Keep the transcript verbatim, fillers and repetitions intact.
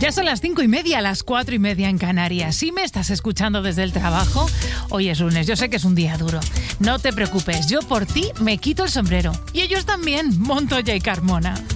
Ya son las cinco y media, las cuatro y media en Canarias. Si me estás escuchando desde el trabajo, hoy es lunes, yo sé que es un día duro. No te preocupes, yo por ti me quito el sombrero. Y ellos también, Montoya y Carmona.